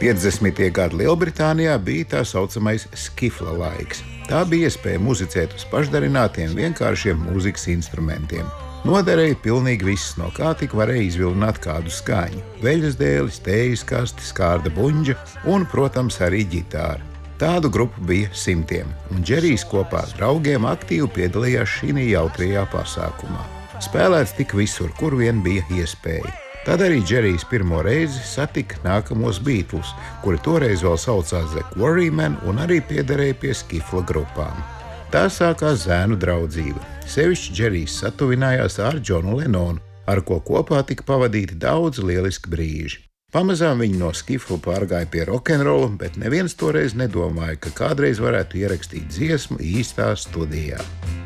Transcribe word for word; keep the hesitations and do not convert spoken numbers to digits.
piecdesmitie gadi Lielbritānijā bija tā saucamais skifla laiks. Tā bija iespēja muzicēt uz pašdarinātiem vienkāršiem mūzikas instrumentiem. Noderēja pilnīgi viss, no kā tik varēja izvilināt kādu skaņu – veļas dēlis, tējas kasti, skārda buņģa un, protams, arī ģitāra. Tādu grupu bija simtiem, un Džerijs kopā ar draugiem aktīvi piedalījās šī jautrajā pasākumā. Spēlēts tik visur, kur vien bija iespēja. Tad arī Džerijs pirmo reizi satika nākamos Beatles, kuri toreiz vēl saucās The Quarrymen un arī piederēja pie skifla grupām. Tā sākās zēnu draudzība. Sevišķi Džerijs satuvinājās ar Džonu Lenonu, ar ko kopā tika pavadīti daudz lieliski brīži. Pamazām viņi no skifla pārgāja pie rokenrola, bet neviens toreiz nedomāja, ka kādreiz varētu ierakstīt dziesmu īstā studijā.